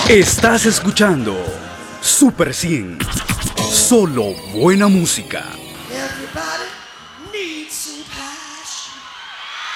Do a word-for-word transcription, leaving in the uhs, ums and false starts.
Estás escuchando Super cien. Solo buena música. Everybody needs some power.